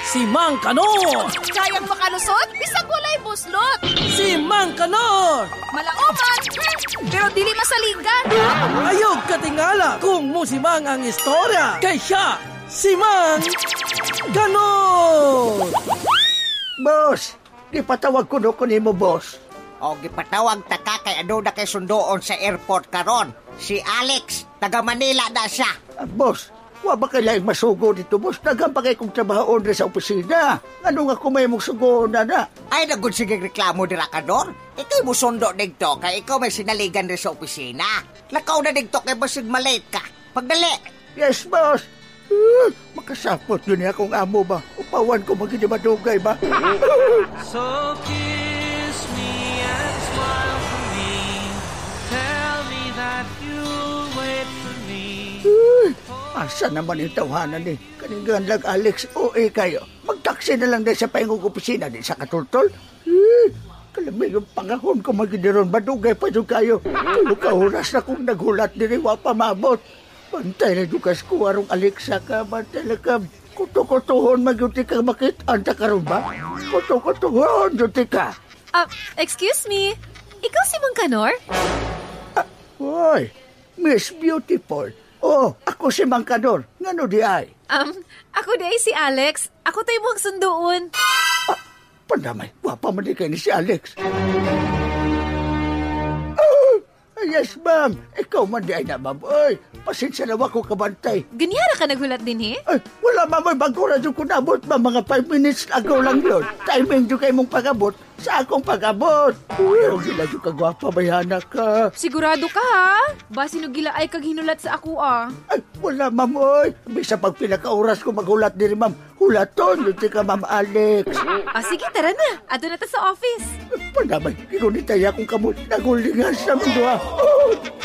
Si Mang Kanor! Kayang makalusot, bisag walay buslot. Si Mang Kanor! Malaoman, pero dili masalingan. Ayog katingala kung musimang ang istorya. Kay siya, si Mang Kanor! Boss, ipatawag ko no kunimo, boss. O gipatawag taka kay ano na kay sundoon sa airport karon. Si Alex, taga Manila na siya. Boss, wa ba kailangang masugo dito, boss? Nagambagay kong trabaho rin sa opisina. Ano nga kung may mong sugo na? Ay, nagod sige reklamo dira ka doon. Ikay mo sundo digto kay ikaw may sinaligan rin sa opisina. Lakaw na digto kay basig malate ka. Pagdali. Yes, boss. Makasapot yun niya kung amo ba? Upawan ko magiging madugay ba? So kiss me and smile for me. Tell me that you'll wait for me. Asa naman yung tawanan eh. Kaningan lang, Alex, OA kayo. Magtaksi na lang din sa paingong opisina din sa katultol. Kalamig yung pangahon ko magidiron. Madugay pa yung kayo. Tulo ka oras na kung naghulat din wa pa mabot. Bantay na dukas ko arong Alexa ka. Bantay na ka. Kuto-kutuhon magyuti ka makit. Anta ka rin ba? Kuto-kutuhon yuti ka. Excuse me. Ikaw si Mang Kanor? Hoy, Miss Beautiful. Oh, ako si Mang Kanor. Ngano di ay? Ako di ay si Alex. Ako tayo mong sundoon. Pandamay, wapa man di kayo ni si Alex. Yes, ma'am. Ikaw man di ay na, ma'am. Ay, pasensya na ako kabantay. Ganyara ka naghulat din, eh? Ay, wala, ma'am. Ay, bago na dyan ko nabot, ma'am. Mga 5 minutes ago lang yun. Timing dyan kayo mong pag-abot sa akong pag-abot. Uy, gila dyan kagwapa, bayana ka. Sigurado ka, ha? Basi no gila ay kag hinulat sa ako, ah. Ay, wala, ma'am. Ay, bisa pag pinaka-oras ko maghulat din, ma'am. Hulaton, yun ka, ma'am Alex. Sige, tara na. Ato na ta sa office. Pandamay, kinunitaya akong kamot. Nagulingan sa mundo, ha.